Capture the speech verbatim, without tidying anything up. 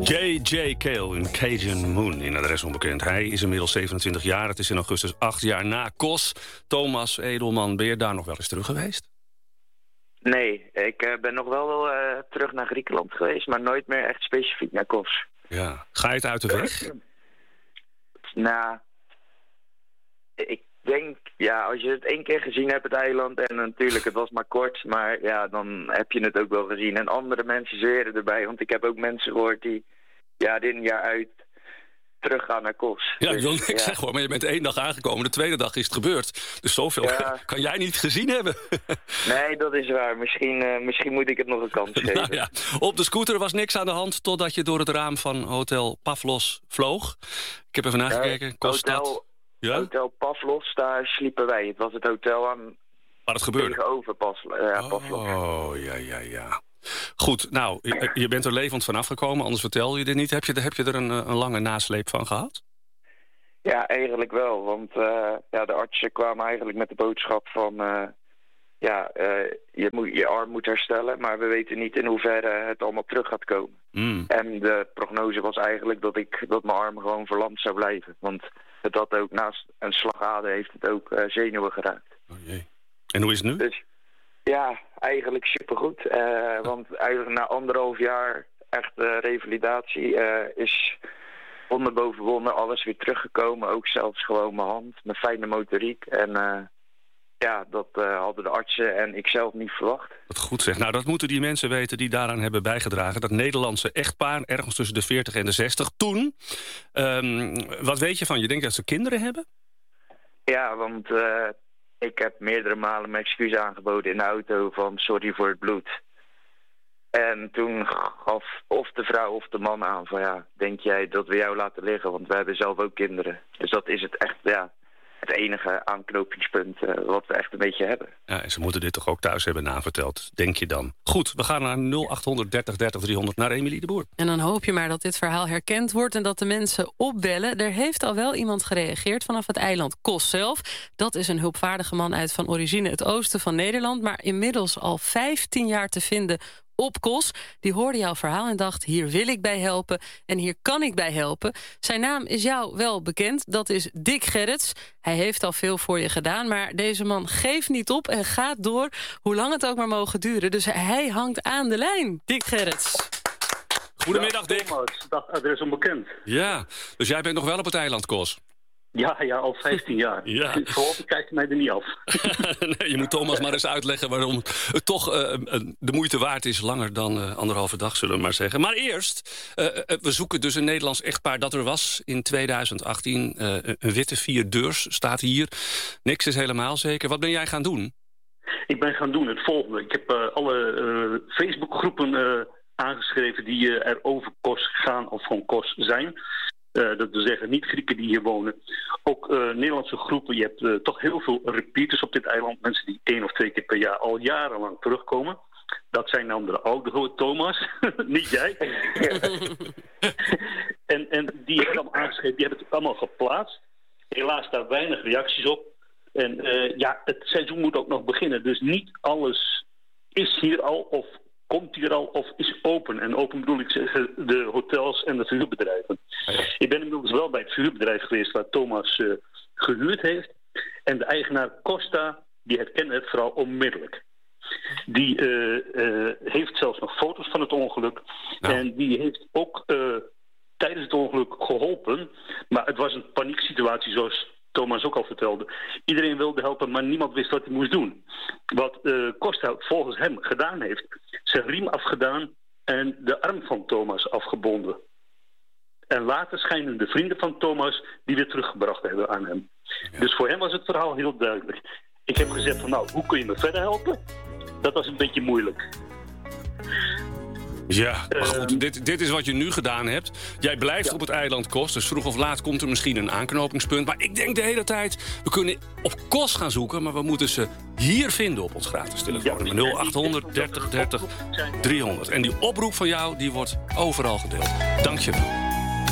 J J. Cale in Cajun Moon, in adres onbekend. Hij is inmiddels zevenentwintig jaar. Het is in augustus acht jaar na Kos. Thomas Edelman, ben je daar nog wel eens terug geweest? Nee, ik uh, ben nog wel uh, terug naar Griekenland geweest, maar nooit meer echt specifiek naar Kos. Ja, ga je het uit de weg? Nou, ik denk, ja, als je het één keer gezien hebt, het eiland, en natuurlijk, het was maar kort, maar ja, dan heb je het ook wel gezien. En andere mensen zweren erbij, want ik heb ook mensen gehoord die jaar in jaar uit teruggaan naar Kos. Ja, ik dus, wil niks ja. zeggen hoor, maar je bent één dag aangekomen, de tweede dag is het gebeurd. Dus zoveel Ja. kan jij niet gezien hebben. Nee, dat is waar. Misschien, uh, misschien moet ik het nog een kans geven. Nou ja, op de scooter was niks aan de hand totdat je door het raam van Hotel Pavlos vloog. Ik heb even nagekeken, Uh, Kosstad. hotel, Ja? hotel Pavlos, daar sliepen wij. Het was het hotel aan Waar het gebeurde. tegenover Pavlos. Ja, Pavlos. Oh, ja, ja, ja. Goed, nou, je, je bent er levend vanaf gekomen, anders vertel je dit niet. Heb je, heb je er een, een lange nasleep van gehad? Ja, eigenlijk wel. Want uh, ja, de artsen kwamen eigenlijk met de boodschap van... Uh, ja, uh, je, moet, je arm moet herstellen, maar we weten niet in hoeverre het allemaal terug gaat komen. Mm. En de prognose was eigenlijk dat, ik, dat mijn arm gewoon verlamd zou blijven. Want het had ook naast een slagader heeft het ook uh, zenuwen geraakt. Oh jee. En hoe is het nu? Dus ja, eigenlijk supergoed. Uh, want eigenlijk na anderhalf jaar echt uh, revalidatie uh, is wonder boven wonder alles weer teruggekomen. Ook zelfs gewoon mijn hand, mijn fijne motoriek. En uh, ja, dat uh, hadden de artsen en ik zelf niet verwacht. Wat goed zeg. Nou, dat moeten die mensen weten die daaraan hebben bijgedragen. Dat Nederlandse echtpaar, ergens tussen de veertig en de zestig. Toen, um, wat weet je van? Je denkt dat ze kinderen hebben? Ja, want uh, ik heb meerdere malen mijn excuus aangeboden in de auto van sorry voor het bloed. En toen gaf of de vrouw of de man aan van ja, denk jij dat we jou laten liggen? Want wij hebben zelf ook kinderen. Dus dat is het echt, ja, het enige aanknopingspunt uh, wat we echt een beetje hebben. Ja, en ze moeten dit toch ook thuis hebben naverteld, denk je dan. Goed, we gaan naar nul acht honderd dertig dertig driehonderd naar Emilie de Boer. En dan hoop je maar dat dit verhaal herkend wordt en dat de mensen opbellen. Er heeft al wel iemand gereageerd vanaf het eiland Kos zelf. Dat is een hulpvaardige man uit van origine het oosten van Nederland, maar inmiddels al vijftien jaar te vinden op Kos. Die hoorde jouw verhaal en dacht, hier wil ik bij helpen en hier kan ik bij helpen. Zijn naam is jou wel bekend, dat is Dick Gerrits. Hij heeft al veel voor je gedaan, maar deze man geeft niet op en gaat door, hoe lang het ook maar mogen duren. Dus hij hangt aan de lijn, Dick Gerrits. Goedemiddag, Dick. Thomas, dag, adres onbekend. Ja, dus jij bent nog wel op het eiland Kos? Ja, ja, al vijftien jaar. Ja. Voorlopig kijkt hij mij er niet af. Nee, je moet Thomas maar eens uitleggen waarom het toch uh, de moeite waard is. Langer dan uh, anderhalve dag, zullen we maar zeggen. Maar eerst, uh, uh, we zoeken dus een Nederlands echtpaar dat er was in tweeduizend achttien. Uh, een witte vierdeurs staat hier. Niks is helemaal zeker. Wat ben jij gaan doen? Ik ben gaan doen het volgende. Ik heb uh, alle uh, Facebookgroepen uh, aangeschreven die uh, er over Kos gaan of van Kos zijn. Uh, dat wil zeggen, niet Grieken die hier wonen. Ook uh, Nederlandse groepen. Je hebt uh, toch heel veel repeaters op dit eiland. Mensen die één of twee keer per jaar al jarenlang terugkomen. Dat zijn dan de oude Thomas. Niet jij. en, en die hebben allemaal aangeschreven. Die hebben het allemaal geplaatst. Helaas daar weinig reacties op. En uh, ja, het seizoen moet ook nog beginnen. Dus niet alles is hier al of komt hier al of is open. En open bedoel ik zeggen de hotels en de verhuurbedrijven. Ik ben inmiddels wel bij het verhuurbedrijf geweest waar Thomas uh, gehuurd heeft. En de eigenaar Costa, die herkende het vooral onmiddellijk. Die uh, uh, heeft zelfs nog foto's van het ongeluk. Nou. En die heeft ook uh, tijdens het ongeluk geholpen. Maar het was een panieksituatie zoals Thomas ook al vertelde. Iedereen wilde helpen, maar niemand wist wat hij moest doen. Wat uh, Costa volgens hem gedaan heeft, zijn riem afgedaan en de arm van Thomas afgebonden. En later schijnen de vrienden van Thomas die weer teruggebracht hebben aan hem. Ja. Dus voor hem was het verhaal heel duidelijk. Ik heb gezegd van nou, hoe kun je me verder helpen? Dat was een beetje moeilijk. Ja, maar goed, uh, dit, dit is wat je nu gedaan hebt. Jij blijft ja. op het eiland Kos, dus vroeg of laat komt er misschien een aanknopingspunt. Maar ik denk de hele tijd, we kunnen op Kos gaan zoeken, maar we moeten ze hier vinden op ons gratis telefoon. Ja, nul acht honderd dertig dertig driehonderd. En die oproep van jou, die wordt overal gedeeld. Dank je wel.